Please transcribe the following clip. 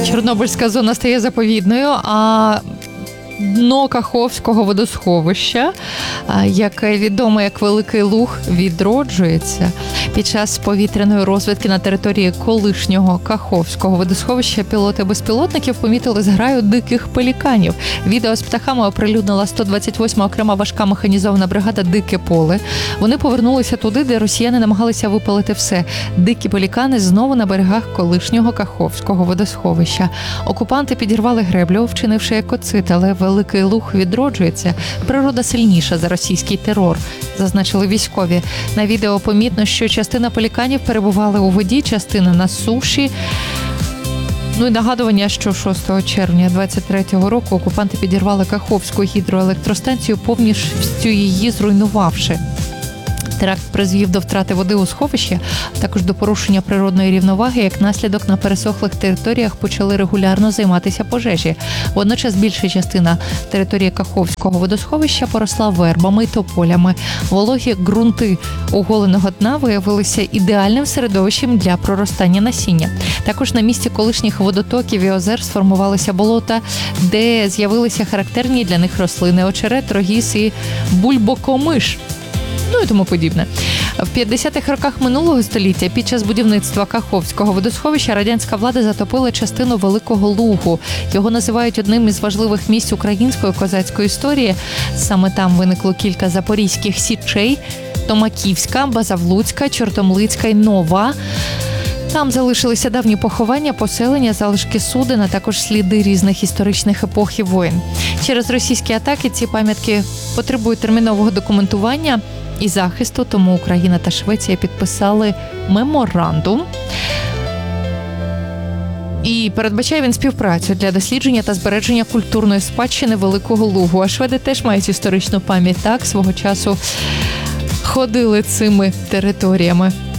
Чорнобильська зона стає заповідною, а дно Каховського водосховища, яке відомо як Великий Луг, відроджується. Під час повітряної розвідки на території колишнього Каховського водосховища пілоти безпілотників помітили зграю диких пеліканів. Відео з птахами оприлюднила 128-ма окрема важка механізована бригада «Дике поле». Вони повернулися туди, де росіяни намагалися випалити все. Дикі пелікани знову на берегах колишнього Каховського водосховища. Окупанти підірвали греблю, вчинивши екоцид, але Великий Луг відроджується. Природа сильніша за російський терор, зазначили військові. На відео помітно, що частина пеліканів перебували у воді, частина на суші. Ну і нагадування, що 6 червня 23-го року окупанти підірвали Каховську гідроелектростанцію, повністю її зруйнувавши. Теракт призвів до втрати води у сховищі, а також до порушення природної рівноваги. Як наслідок, на пересохлих територіях почали регулярно займатися пожежі. Водночас більша частина території Каховського водосховища поросла вербами й тополями. Вологі ґрунти оголеного дна виявилися ідеальним середовищем для проростання насіння. Також на місці колишніх водотоків і озер сформувалися болота, де з'явилися характерні для них рослини – очерет, рогіз і бульбокомиш. Ну і тому подібне. В 50-х роках минулого століття під час будівництва Каховського водосховища радянська влада затопила частину Великого Лугу. Його називають одним із важливих місць української козацької історії. Саме там виникло кілька запорізьких січей – Томаківська, Базавлуцька, Чортомлицька і Нова. Там залишилися давні поховання, поселення, залишки суден, а також сліди різних історичних епох і воєн. Через російські атаки ці пам'ятки потребують термінового документування і захисту, тому Україна та Швеція підписали меморандум. І передбачає він співпрацю для дослідження та збереження культурної спадщини Великого Лугу. А шведи теж мають історичну пам'ять. Так, свого часу ходили цими територіями.